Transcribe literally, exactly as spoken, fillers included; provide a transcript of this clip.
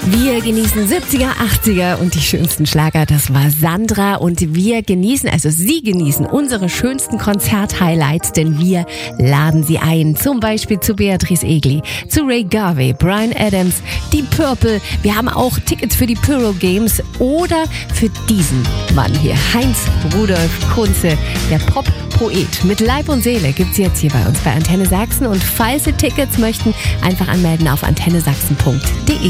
Wir genießen siebziger, achtziger und die schönsten Schlager. Das war Sandra und wir genießen, also Sie genießen unsere schönsten Konzert-Highlights, denn wir laden Sie ein. Zum Beispiel zu Beatrice Egli, zu Ray Garvey, Bryan Adams, Deep Purple. Wir haben auch Tickets für die Pyro Games oder für diesen Mann hier, Heinz Rudolf Kunze, der Pop-Poet. Mit Leib und Seele gibt's jetzt hier bei uns bei Antenne Sachsen. Und falls Sie Tickets möchten, einfach anmelden auf antenne sachsen punkt de.